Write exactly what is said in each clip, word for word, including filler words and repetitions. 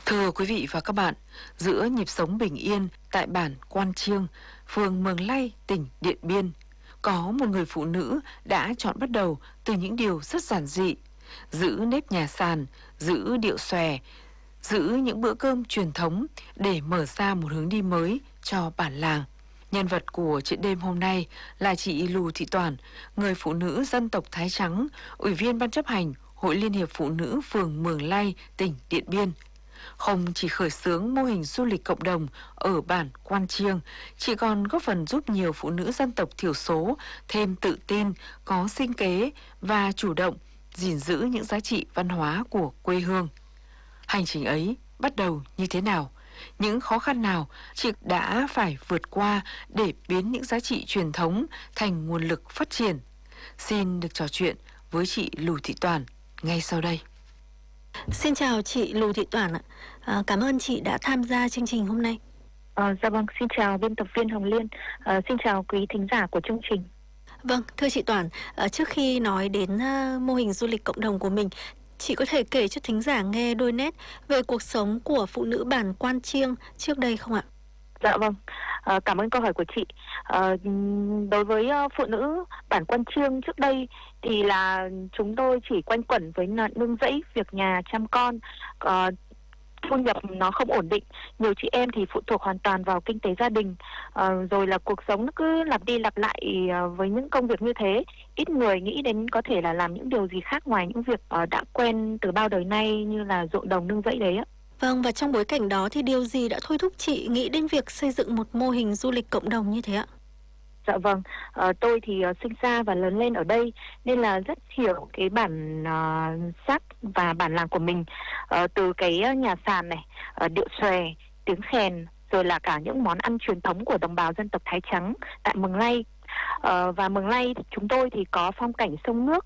Thưa quý vị và các bạn, giữa nhịp sống bình yên tại bản Quan Chiêng, phường Mường Lay, tỉnh Điện Biên, có một người phụ nữ đã chọn bắt đầu từ những điều rất giản dị, giữ nếp nhà sàn, giữ điệu xòe, giữ những bữa cơm truyền thống để mở ra một hướng đi mới cho bản làng. Nhân vật của chuyện đêm hôm nay là chị Lù Thị Toản, người phụ nữ dân tộc Thái Trắng, Ủy viên Ban chấp hành Hội Liên hiệp Phụ nữ phường Mường Lay, tỉnh Điện Biên. Không chỉ khởi xướng mô hình du lịch cộng đồng ở bản Quan Chiêng, chị còn góp phần giúp nhiều phụ nữ dân tộc thiểu số thêm tự tin, có sinh kế và chủ động gìn giữ những giá trị văn hóa của quê hương. Hành trình ấy bắt đầu như thế nào? Những khó khăn nào chị đã phải vượt qua để biến những giá trị truyền thống thành nguồn lực phát triển? Xin được trò chuyện với chị Lù Thị Toản ngay sau đây. Xin chào chị Lù Thị Toản ạ. À, cảm ơn chị đã tham gia chương trình hôm nay. À, dạ vâng, xin chào biên tập viên Hồng Liên, à, xin chào quý thính giả của chương trình. Vâng, thưa chị Toản, à, trước khi nói đến à, mô hình du lịch cộng đồng của mình, chị có thể kể cho thính giả nghe đôi nét về cuộc sống của phụ nữ bản Quan Chiêng trước đây không ạ? Dạ vâng, à, cảm ơn câu hỏi của chị. À, đối với uh, phụ nữ bản Quan Chiêng trước đây thì là chúng tôi chỉ quanh quẩn với nương rẫy, việc nhà, chăm con, uh, thu nhập nó không ổn định. Nhiều chị em thì phụ thuộc hoàn toàn vào kinh tế gia đình, à, rồi là cuộc sống nó cứ lặp đi lặp lại à, với những công việc như thế. Ít người nghĩ đến có thể là làm những điều gì khác ngoài những việc à, đã quen từ bao đời nay như là ruộng đồng nương rẫy đấy ạ. Vâng, và trong bối cảnh đó thì điều gì đã thôi thúc chị nghĩ đến việc xây dựng một mô hình du lịch cộng đồng như thế ạ? Dạ vâng, à, tôi thì uh, sinh ra và lớn lên ở đây nên là rất hiểu cái bản uh, sắc và bản làng của mình, uh, từ cái nhà sàn này, uh, điệu xòe, tiếng khèn, rồi là cả những món ăn truyền thống của đồng bào dân tộc Thái Trắng tại Mường Lay. Uh, và Mường Lay thì chúng tôi thì có phong cảnh sông nước,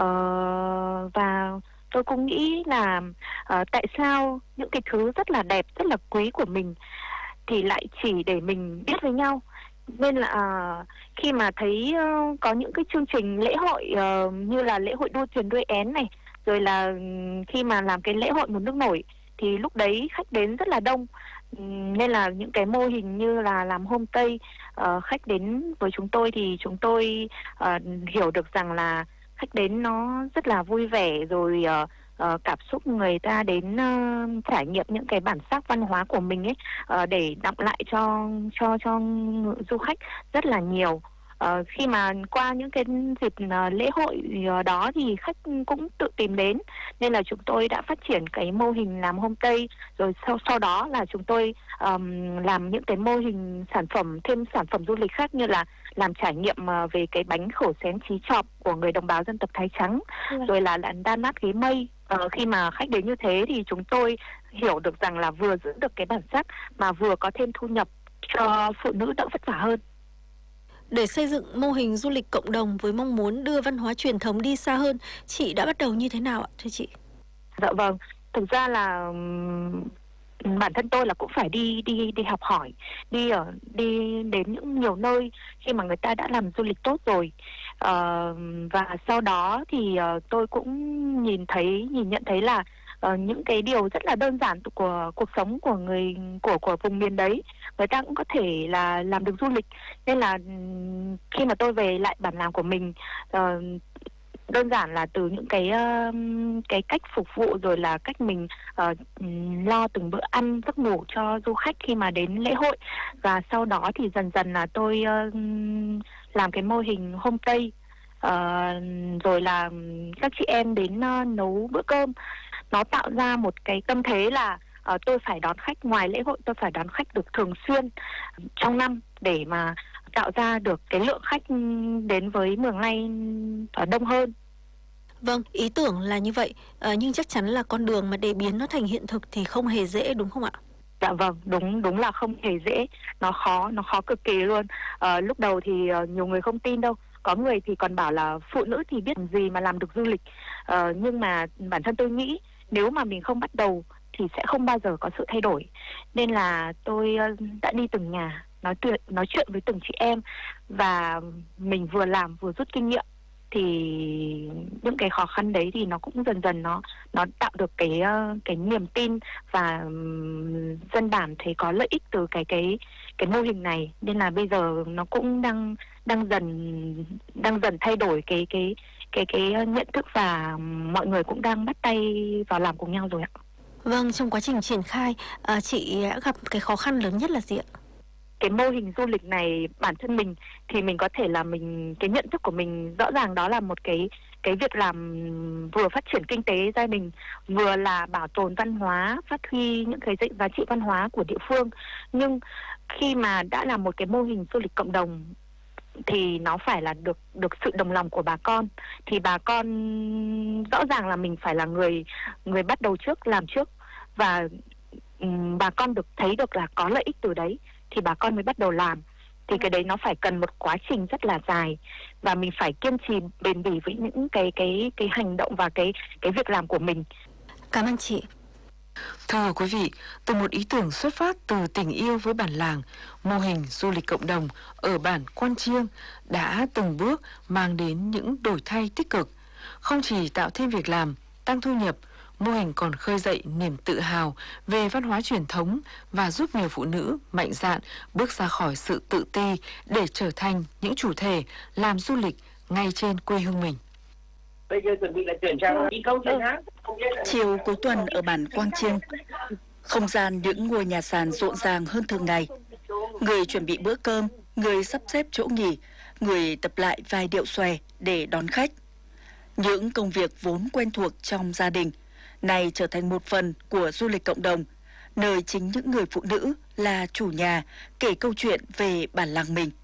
uh, và tôi cũng nghĩ là uh, tại sao những cái thứ rất là đẹp, rất là quý của mình thì lại chỉ để mình biết với nhau. Nên là à, khi mà thấy uh, có những cái chương trình lễ hội uh, như là lễ hội đua thuyền đuôi én này, rồi là um, khi mà làm cái lễ hội mùa nước nổi thì lúc đấy khách đến rất là đông. Um, nên là những cái mô hình như là làm homestay, uh, khách đến với chúng tôi thì chúng tôi uh, hiểu được rằng là khách đến nó rất là vui vẻ, rồi uh, Uh, cảm xúc người ta đến uh, trải nghiệm những cái bản sắc văn hóa của mình ấy, uh, để đọng lại cho cho cho du khách rất là nhiều. Uh, khi mà qua những cái dịp uh, lễ hội uh, đó thì khách cũng tự tìm đến, nên là chúng tôi đã phát triển cái mô hình làm homestay, rồi sau sau đó là chúng tôi um, làm những cái mô hình sản phẩm, thêm sản phẩm du lịch khác như là làm trải nghiệm uh, về cái bánh khổ xén trí chọp của người đồng bào dân tộc Thái Trắng, ừ. rồi là làm đan mát ghế mây. Uh, khi mà khách đến như thế thì chúng tôi hiểu được rằng là vừa giữ được cái bản sắc mà vừa có thêm thu nhập cho phụ nữ đỡ vất vả hơn. Để xây dựng mô hình du lịch cộng đồng với mong muốn đưa văn hóa truyền thống đi xa hơn, chị đã bắt đầu như thế nào ạ, thưa chị? Dạ vâng, thực ra là um, bản thân tôi là cũng phải đi đi đi học hỏi, đi ở đi đến những nhiều nơi khi mà người ta đã làm du lịch tốt rồi, uh, và sau đó thì uh, tôi cũng nhìn thấy nhìn nhận thấy là uh, những cái điều rất là đơn giản của cuộc sống của người của của vùng miền đấy người ta cũng có thể là làm được du lịch. Nên là um, khi mà tôi về lại bản làng của mình, uh, đơn giản là từ những cái uh, cái cách phục vụ, rồi là cách mình uh, lo từng bữa ăn giấc ngủ cho du khách khi mà đến lễ hội, và sau đó thì dần dần là tôi uh, làm cái mô hình homestay, uh, rồi là các chị em đến uh, nấu bữa cơm. Nó tạo ra một cái tâm thế là uh, tôi phải đón khách ngoài lễ hội, tôi phải đón khách được thường xuyên trong năm để mà tạo ra được cái lượng khách đến với Mường Lay đông hơn. Vâng, ý tưởng là như vậy, à, nhưng chắc chắn là con đường mà để biến nó thành hiện thực thì không hề dễ, đúng không ạ? Dạ vâng, đúng đúng là không hề dễ, nó khó, nó khó cực kỳ luôn. À, lúc đầu thì uh, nhiều người không tin đâu, có người thì còn bảo là phụ nữ thì biết gì mà làm được du lịch. À, nhưng mà bản thân tôi nghĩ nếu mà mình không bắt đầu thì sẽ không bao giờ có sự thay đổi. Nên là tôi uh, đã đi từng nhà, nói tuyệt nói chuyện với từng chị em, và mình vừa làm vừa rút kinh nghiệm thì những cái khó khăn đấy thì nó cũng dần dần nó nó tạo được cái uh, cái niềm tin và um, dân bản thấy có lợi ích từ cái cái cái mô hình này, nên là bây giờ nó cũng đang đang dần đang dần thay đổi cái cái cái cái nhận thức, và mọi người cũng đang bắt tay vào làm cùng nhau rồi ạ. Vâng, trong quá trình triển khai, à, chị đã gặp cái khó khăn lớn nhất là gì ạ? Cái mô hình du lịch này, bản thân mình thì mình có thể là mình cái nhận thức của mình rõ ràng đó là một cái cái việc làm vừa phát triển kinh tế gia đình, vừa là bảo tồn văn hóa, phát huy những cái giá trị văn hóa của địa phương. Nhưng khi mà đã là một cái mô hình du lịch cộng đồng thì nó phải là được được sự đồng lòng của bà con, thì bà con rõ ràng là mình phải là người người bắt đầu trước, làm trước, và um, bà con được thấy được là có lợi ích từ đấy thì bà con mới bắt đầu làm. Thì cái đấy nó phải cần một quá trình rất là dài, và mình phải kiên trì bền bỉ với những cái cái cái hành động và cái cái việc làm của mình. Cảm ơn chị. Thưa quý vị, từ một ý tưởng xuất phát từ tình yêu với bản làng, mô hình du lịch cộng đồng ở bản Quan Chiêng đã từng bước mang đến những đổi thay tích cực. Không chỉ tạo thêm việc làm, tăng thu nhập, mô hình còn khơi dậy niềm tự hào về văn hóa truyền thống và giúp nhiều phụ nữ mạnh dạn bước ra khỏi sự tự ti để trở thành những chủ thể làm du lịch ngay trên quê hương mình. Bây giờ chuẩn bị là chuyển sang đi câu chuyện hát. Chiều cuối tuần ở bản Quang Chiêng, không gian những ngôi nhà sàn rộn ràng hơn thường ngày. Người chuẩn bị bữa cơm, người sắp xếp chỗ nghỉ, người tập lại vài điệu xòe để đón khách. Những công việc vốn quen thuộc trong gia đình này trở thành một phần của du lịch cộng đồng, nơi chính những người phụ nữ là chủ nhà kể câu chuyện về bản làng mình.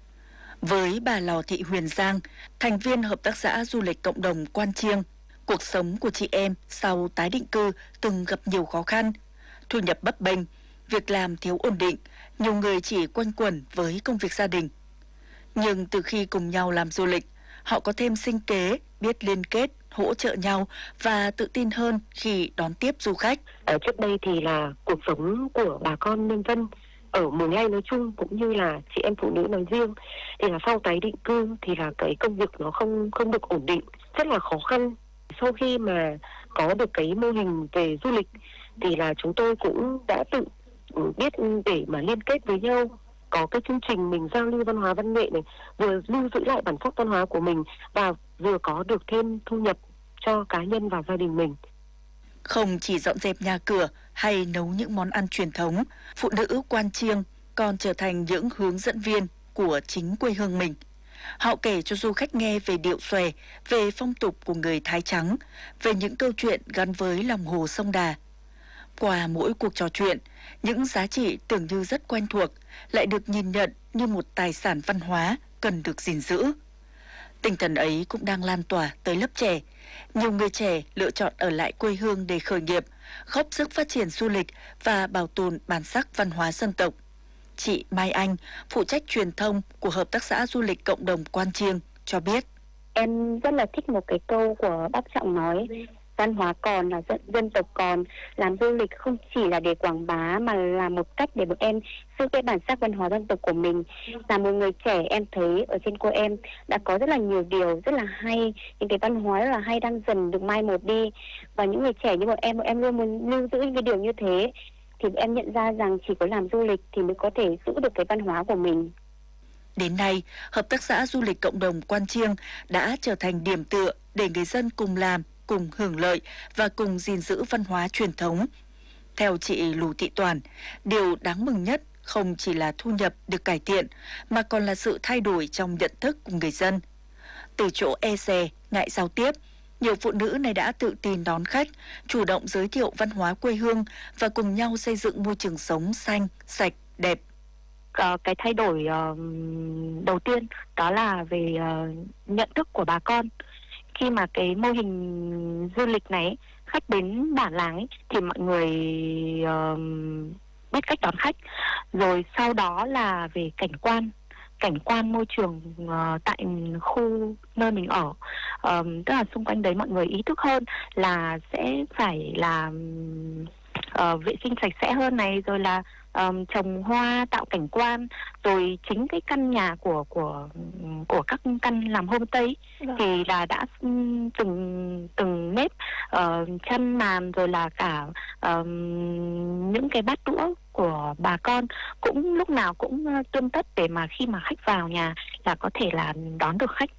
Với bà Lò Thị Huyền Giang, thành viên hợp tác xã du lịch cộng đồng Quan Chiêng, cuộc sống của chị em sau tái định cư từng gặp nhiều khó khăn, thu nhập bấp bênh, việc làm thiếu ổn định, nhiều người chỉ quanh quẩn với công việc gia đình. Nhưng từ khi cùng nhau làm du lịch, họ có thêm sinh kế, biết liên kết, hỗ trợ nhau và tự tin hơn khi đón tiếp du khách. Ở trước đây thì là cuộc sống của bà con nhân dân ở Mường Lây nói chung cũng như là chị em phụ nữ nói riêng, thì là sau tái định cư thì là cái công việc nó không không được ổn định, rất là khó khăn. Sau khi mà có được cái mô hình về du lịch thì là chúng tôi cũng đã tự biết để mà liên kết với nhau, có cái chương trình mình giao lưu văn hóa văn nghệ này, vừa lưu giữ lại bản sắc văn hóa của mình và vừa có được thêm thu nhập cho cá nhân và gia đình mình. Không chỉ dọn dẹp nhà cửa hay nấu những món ăn truyền thống, phụ nữ Quan Chiêng còn trở thành những hướng dẫn viên của chính quê hương mình. Họ kể cho du khách nghe về điệu xòe, về phong tục của người Thái Trắng, về những câu chuyện gắn với lòng hồ sông Đà. Qua mỗi cuộc trò chuyện, những giá trị tưởng như rất quen thuộc lại được nhìn nhận như một tài sản văn hóa cần được gìn giữ. Tinh thần ấy cũng đang lan tỏa tới lớp trẻ. Nhiều người trẻ lựa chọn ở lại quê hương để khởi nghiệp, góp sức phát triển du lịch và bảo tồn bản sắc văn hóa dân tộc. Chị Mai Anh, phụ trách truyền thông của Hợp tác xã du lịch cộng đồng Quan Chiêng, cho biết. Em rất là thích một cái câu của bác Trọng nói, văn hóa còn là dân, dân tộc còn. Làm du lịch không chỉ là để quảng bá mà là một cách để bọn em giữ cái bản sắc văn hóa dân tộc của mình. Là một người trẻ, em thấy ở trên quê em đã có rất là nhiều điều rất là hay, những cái văn hóa rất là hay đang dần được mai một đi. Và những người trẻ như bọn em, bọn em luôn muốn lưu giữ những cái điều như thế. Thì em nhận ra rằng chỉ có làm du lịch thì mới có thể giữ được cái văn hóa của mình. Đến nay, Hợp tác xã du lịch cộng đồng Quan Chiêng đã trở thành điểm tựa để người dân cùng làm, cùng hưởng lợi và cùng gìn giữ văn hóa truyền thống. Theo chị Lù Thị Toàn, điều đáng mừng nhất không chỉ là thu nhập được cải thiện mà còn là sự thay đổi trong nhận thức của người dân. Từ chỗ e dè, ngại giao tiếp, nhiều phụ nữ này đã tự tin đón khách, chủ động giới thiệu văn hóa quê hương và cùng nhau xây dựng môi trường sống xanh, sạch, đẹp. Uh, cái thay đổi uh, đầu tiên đó là về uh, nhận thức của bà con. Khi mà cái mô hình du lịch này, khách đến bản làng ấy, thì mọi người uh, biết cách đón khách. Rồi sau đó là về cảnh quan, cảnh quan môi trường uh, tại khu nơi mình ở. Uh, tức là xung quanh đấy mọi người ý thức hơn là sẽ phải là uh, vệ sinh sạch sẽ hơn này, rồi là um, trồng hoa tạo cảnh quan, rồi chính cái căn nhà của của của các căn làm homestay Vâng. thì là đã um, từng từng nếp uh, chăn màn, rồi là cả um, những cái bát đũa của bà con cũng lúc nào cũng uh, tươm tất để mà khi mà khách vào nhà là có thể là đón được khách.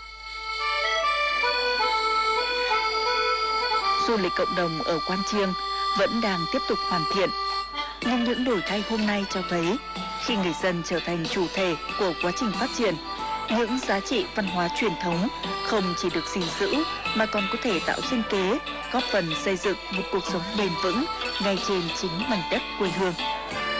Du lịch cộng đồng ở Quan Chiêng vẫn đang tiếp tục hoàn thiện. Nhưng những đổi thay hôm nay cho thấy khi người dân trở thành chủ thể của quá trình phát triển, những giá trị văn hóa truyền thống không chỉ được gìn giữ mà còn có thể tạo sinh kế, góp phần xây dựng một cuộc sống bền vững ngay trên chính mảnh đất quê hương.